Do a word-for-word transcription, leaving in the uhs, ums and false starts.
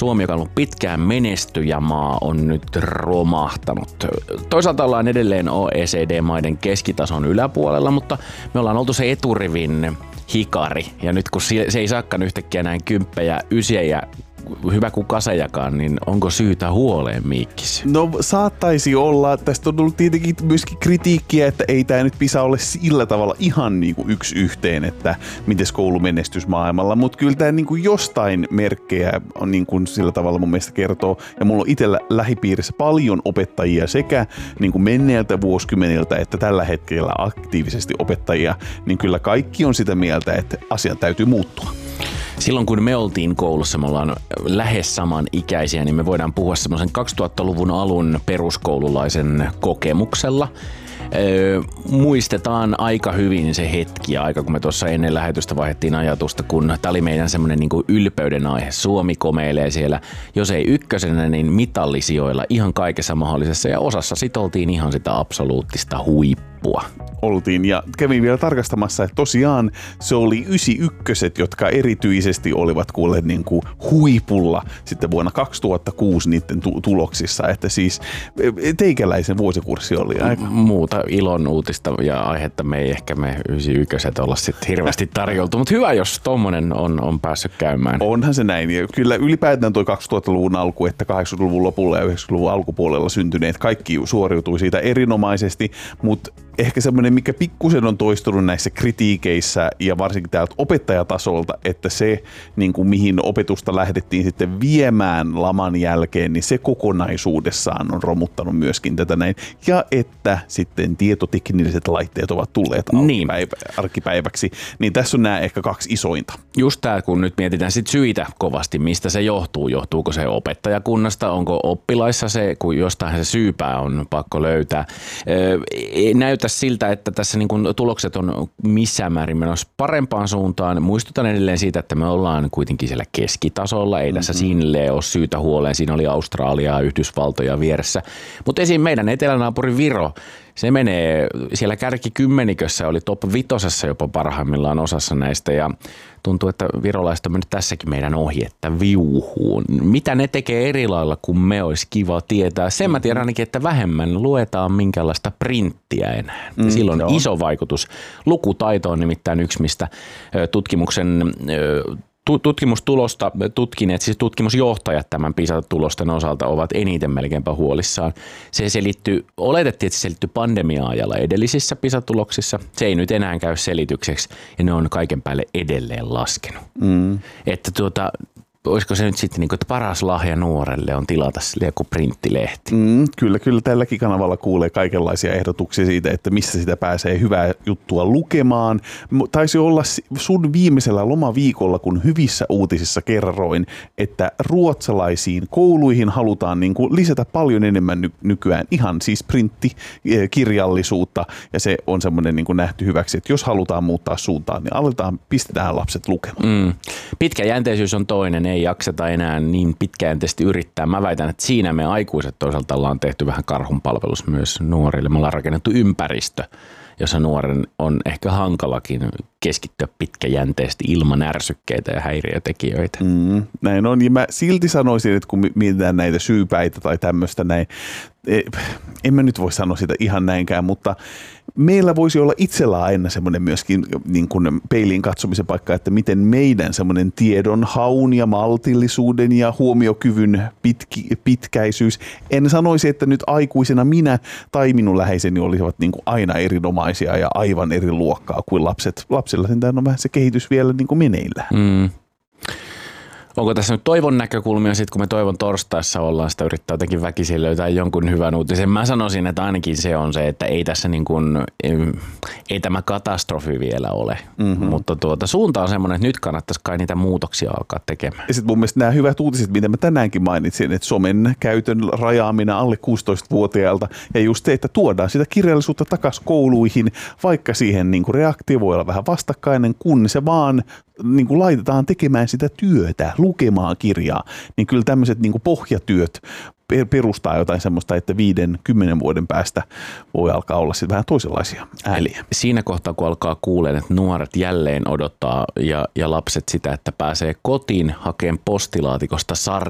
Suomi, joka on ollut pitkään menestyjämaa, on nyt romahtanut. Toisaalta ollaan edelleen O E C D-maiden keskitason yläpuolella, mutta me ollaan oltu se eturivin hikari. Ja nyt kun se ei saakaan yhtäkkiä näin kymppejä, ysiä, hyvä kuin kasejakaan, niin onko syytä huoleen, Miikkis? No saattaisi olla. Tästä on tullut tietenkin myöskin kritiikkiä, että ei tämä nyt Pisa ole sillä tavalla ihan niin kuin yksi yhteen, että miten koulumenestys maailmalla, mutta kyllä tämä niin kuin jostain merkkejä on niin kuin sillä tavalla mun mielestä kertoo. Ja mulla on itsellä lähipiirissä paljon opettajia sekä niin kuin menneiltä vuosikymmeniltä että tällä hetkellä aktiivisesti opettajia, niin kyllä kaikki on sitä mieltä, että asian täytyy muuttua. Silloin kun me oltiin koulussa, me ollaan lähes saman ikäisiä, niin me voidaan puhua semmoisen kaksituhattaluvun alun peruskoululaisen kokemuksella. Öö, muistetaan aika hyvin se hetki ja aika, kun me tuossa ennen lähetystä vaihdettiin ajatusta, kun tämä oli meidän semmoinen niin kuin ylpeyden aihe. Suomi komeilee siellä, jos ei ykkösenä, niin mitallisijoilla ihan kaikessa mahdollisessa ja osassa sit oltiin ihan sitä absoluuttista huippua. Oltiin ja kävin vielä tarkastamassa, että tosiaan se oli yhdeksänkymmentäyksi, jotka erityisesti olivat kuulleet niin kuin huipulla sitten vuonna kaksituhattakuusi niiden tu- tuloksissa, että siis teikäläisen vuosikurssi oli aika. Muuta ilon uutista ja aihetta me ei ehkä me yhdeksänkymmentäyksi olla sitten hirveästi tarjoltu, mutta hyvä, jos tommonen on, on päässyt käymään. Onhan se näin ja kyllä ylipäätään toi kaksituhattaluvun alku, että kahdeksankymmentäluvun lopulla ja yhdeksänkymmentäluvun alkupuolella syntyneet kaikki suoriutui siitä erinomaisesti, mutta ehkä semmoinen, mikä pikkusen on toistunut näissä kritiikeissä ja varsinkin täältä opettajatasolta, että se, niin kuin mihin opetusta lähdettiin sitten viemään laman jälkeen, niin se kokonaisuudessaan on romuttanut myöskin tätä näin. Ja että sitten tietotekniset laitteet ovat tulleet niin. arkipäiväksi, niin tässä on nämä ehkä kaksi isointa. Just tämä, kun nyt mietitään sit syitä kovasti, mistä se johtuu. Johtuuko se opettajakunnasta, onko oppilaissa se, kun jostain se syypää on pakko löytää. Ei näytä siltä, että tässä niin kun tulokset on missään määrin menossa parempaan suuntaan. Muistutan edelleen siitä, että me ollaan kuitenkin siellä keskitasolla. Ei mm-hmm. tässä sinne ole syytä huoleen. Siinä oli Australiaa, Yhdysvaltoja vieressä. Mutta esim. Meidän etelänaapuri Viro, se menee siellä kärkikymmenikössä, oli top vitosessa jopa parhaimmillaan osassa näistä ja tuntuu, että virolaiset on mennyt tässäkin meidän ohi, että viuhuun. Mitä ne tekee eri lailla kuin me, olisi kiva tietää. Sen mä tiedän ainakin, että vähemmän luetaan minkälaista printtiä enää. Mm, Silloin on iso vaikutus. Lukutaito on nimittäin yksi, mistä tutkimuksen tutkimustulosta tutkineet, siis tutkimusjohtajat tämän PISA-tulosten osalta ovat eniten melkeinpä huolissaan. Se selittyy, oletettiin, että se selittyy pandemia-ajalla edellisissä PISA-tuloksissa. Se ei nyt enää käy selitykseksi ja ne on kaiken päälle edelleen laskenut. Mm. Että tuota, olisiko se nyt sitten niin kuin, että paras lahja nuorelle on tilata sille joku printtilehti? Mm, kyllä, kyllä tälläkin kanavalla kuulee kaikenlaisia ehdotuksia siitä, että missä sitä pääsee hyvää juttua lukemaan. Taisi olla sun viimeisellä lomaviikolla, kun hyvissä uutisissa kerroin, että ruotsalaisiin kouluihin halutaan niin kuin lisätä paljon enemmän ny- nykyään ihan siis printtikirjallisuutta ja se on semmoinen niin kuin nähty hyväksi, että jos halutaan muuttaa suuntaan, niin aletaan, pistetään lapset lukemaan. Mm. Pitkäjänteisyys on toinen. Ei jakseta enää niin pitkäjänteisesti yrittää. Mä väitän, että siinä me aikuiset toisaalta ollaan tehty vähän karhunpalvelus myös nuorille. Me ollaan rakennettu ympäristö, jossa nuoren on ehkä hankalakin keskittyä pitkäjänteisesti ilman ärsykkeitä ja häiriötekijöitä. Mm, näin on. Ja mä silti sanoisin, että kun mietitään näitä syypäitä tai tämmöistä näin, en mä nyt voi sanoa sitä ihan näinkään, mutta meillä voisi olla itsellä aina semmoinen myöskin niin kuin peiliin katsomisen paikka, että miten meidän semmoinen tiedon haun ja maltillisuuden ja huomiokyvyn pitki, pitkäisyys. En sanoisi, että nyt aikuisena minä tai minun läheiseni olisivat niin kuin aina erinomaisia ja aivan eri luokkaa kuin lapset. Lapsilla sentään on vähän se kehitys vielä niin kuin meneillään. Mm. Onko tässä nyt toivon näkökulmia, sit kun me toivon torstaissa ollaan, sitä yrittää jotenkin väkisin löytää jonkun hyvän uutisen. Mä sanoisin, että ainakin se on se, että ei tässä niin kuin, ei tämä katastrofi vielä ole, mm-hmm. mutta tuota, suunta on semmoinen, että nyt kannattaisi kai niitä muutoksia alkaa tekemään. Ja sitten mun mielestä nämä hyvät uutiset, mitä mä tänäänkin mainitsin, että somen käytön rajaaminen alle kuusitoistavuotiailta ja just se, että tuodaan sitä kirjallisuutta takaisin kouluihin, vaikka siihen niin kuin reaktio voi olla vähän vastakkainen, kun se vaan niin kuin laitetaan tekemään sitä työtä, lukemaan kirjaa, niin kyllä tämmöiset niin kuin pohjatyöt perustaa jotain semmoista, että viiden, kymmenen vuoden päästä voi alkaa olla sitten vähän toisenlaisia ääliä. Eli siinä kohtaa, kun alkaa kuuleen, että nuoret jälleen odottaa ja, ja lapset sitä, että pääsee kotiin hakemaan postilaatikosta sarjaa,